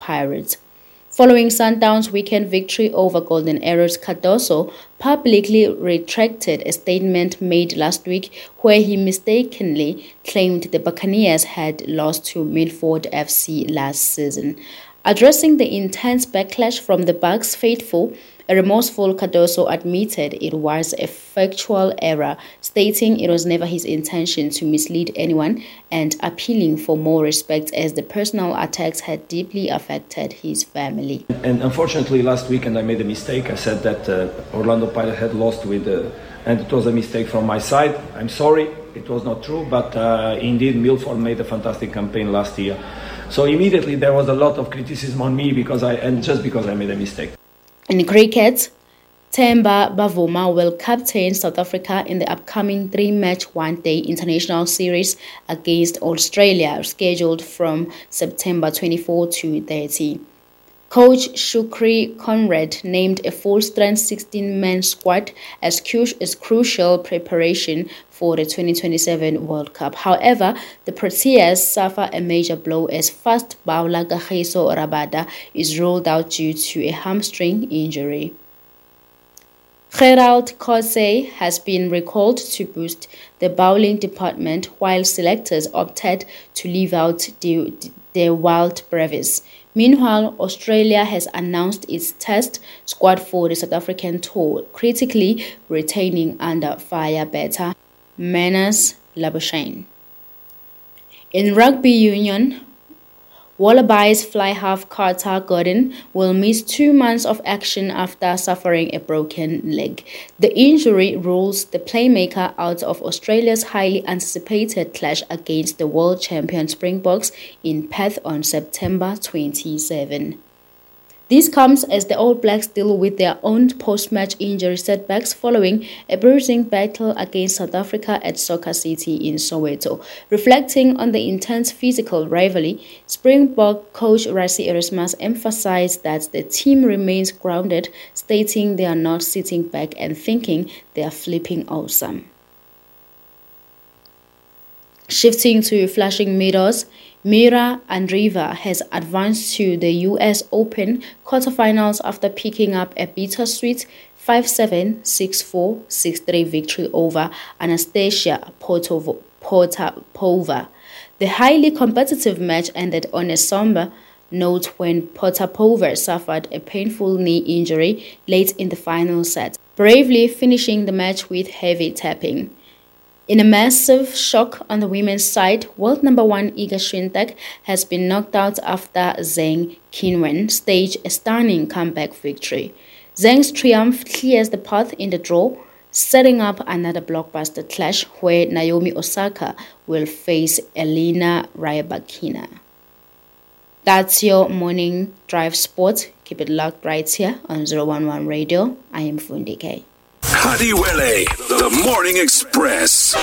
Pirates. Following Sundown's weekend victory over Golden Arrows, Cardoso publicly retracted a statement made last week where he mistakenly claimed the Buccaneers had lost to Milford FC last season. Addressing the intense backlash from the Bucs faithful, a remorseful Cardoso admitted it was a factual error, stating it was never his intention to mislead anyone and appealing for more respect as the personal attacks had deeply affected his family. And unfortunately, last weekend I made a mistake. I said that Orlando Pirates had lost and it was a mistake from my side. I'm sorry, it was not true, but indeed Milford made a fantastic campaign last year. So immediately there was a lot of criticism on me because I made a mistake. In cricket, Themba Bavuma will captain South Africa in the upcoming 3-match one-day international series against Australia, scheduled from September 24 to 30. Coach Shukri Conrad named a full-strength 16-man squad as crucial preparation for the 2027 World Cup. However, the Proteas suffer a major blow as fast bowler Kagiso Rabada is ruled out due to a hamstring injury. Gerald Kosey has been recalled to boost the bowling department while selectors opted to leave out the Wild Brevis. Meanwhile, Australia has announced its test squad for the South African tour, critically retaining under fire batter Marnus Labuschagne. In rugby union, Wallabies fly half Carter Gordon will miss 2 months of action after suffering a broken leg. The injury rules the playmaker out of Australia's highly anticipated clash against the world champion Springboks in Perth on September 27. This comes as the All Blacks deal with their own post-match injury setbacks following a bruising battle against South Africa at Soccer City in Soweto. Reflecting on the intense physical rivalry, Springbok coach Rassie Erasmus emphasized that the team remains grounded, stating they are not sitting back and thinking they are flipping awesome. Shifting to Flushing Meadows, Mira Andreeva has advanced to the US Open quarterfinals after picking up a bittersweet 5-7, 6-4, 6-3 victory over Anastasia Potapova. The highly competitive match ended on a somber note when Potapova suffered a painful knee injury late in the final set, bravely finishing the match with heavy tapping. In a massive shock on the women's side, world number 1 Iga Swiatek has been knocked out after Zheng Qinwen staged a stunning comeback victory. Zheng's triumph clears the path in the draw, setting up another blockbuster clash where Naomi Osaka will face Elena Rybakina. That's your morning drive sport. Keep it locked right here on 011 Radio. I am Fundike. Hadiwele, the Morning Express.